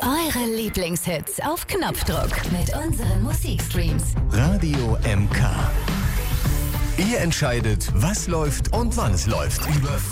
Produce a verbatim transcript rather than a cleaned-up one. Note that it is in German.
Eure Lieblingshits auf Knopfdruck mit unseren Musikstreams. Radio M K. Ihr entscheidet, was läuft und wann es läuft. Über